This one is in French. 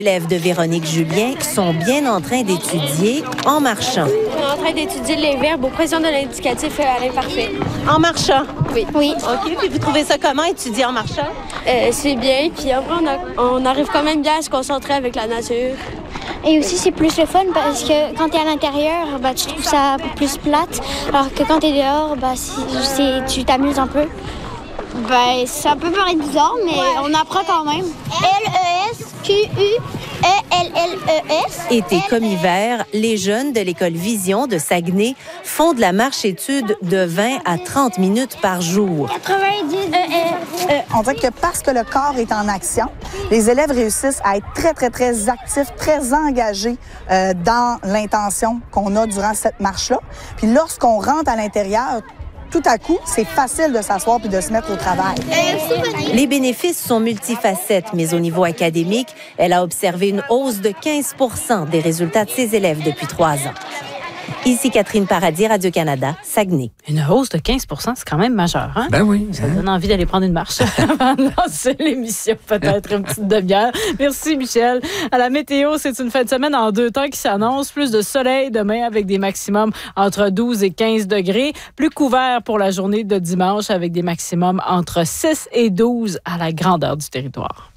Les élèves de Véronique Julien sont bien en train d'étudier en marchant. On est en train d'étudier les verbes aux pressions de l'indicatif à l'imparfait. En marchant? Oui. OK. Puis vous trouvez ça comment, étudier en marchant? C'est bien. Puis après, on arrive quand même bien à se concentrer avec la nature. Et aussi, c'est plus le fun parce que quand tu es à l'intérieur, tu trouves ça un peu plus plate. Alors que quand tu es dehors, tu t'amuses un peu. Ça peut paraître bizarre, mais on apprend quand même. L-E-S-Q-U-E-L-L-E-S. Été comme hiver, les jeunes de l'école Vision de Saguenay font de la marche-étude de 20 à 30 minutes par jour. 90 On dirait que parce que le corps est en action, les élèves réussissent à être très, très, très actifs, très engagés dans l'intention qu'on a durant cette marche-là. Puis lorsqu'on rentre à l'intérieur, tout à coup, c'est facile de s'asseoir puis de se mettre au travail. Les bénéfices sont multifacettes, mais au niveau académique, elle a observé une hausse de 15 % des résultats de ses élèves depuis 3 ans. Ici Catherine Paradis, Radio-Canada, Saguenay. Une hausse de 15 % c'est quand même majeur, hein? Ben oui. Ça donne envie d'aller prendre une marche avant de lancer l'émission, peut-être une petite demi-heure. Merci, Michel. À la météo, c'est une fin de semaine en 2 temps qui s'annonce. Plus de soleil demain avec des maximums entre 12 et 15 degrés. Plus couvert pour la journée de dimanche avec des maximums entre 6 et 12 à la grandeur du territoire.